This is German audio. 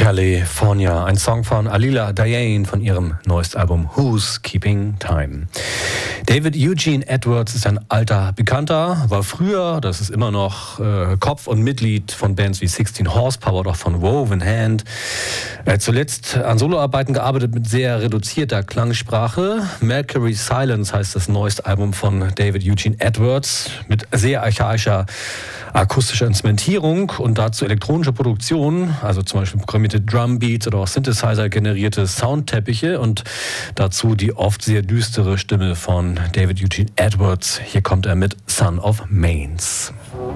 California, ein Song von Alila Diane von ihrem neuesten Album Who's Keeping Time. David Eugene Edwards ist ein alter Bekannter, war früher, das ist immer noch, Kopf und Mitglied von Bands wie 16 Horsepower oder von Woven Hand. Er hat zuletzt an Soloarbeiten gearbeitet mit sehr reduzierter Klangsprache. Mercury Silence heißt das neueste Album von David Eugene Edwards mit sehr archaischer akustischer Instrumentierung und dazu elektronische Produktion, also zum Beispiel programmierte Drumbeats oder auch Synthesizer-generierte Soundteppiche und dazu die oft sehr düstere Stimme von David Eugene Edwards. Hier kommt er mit Son of Mains.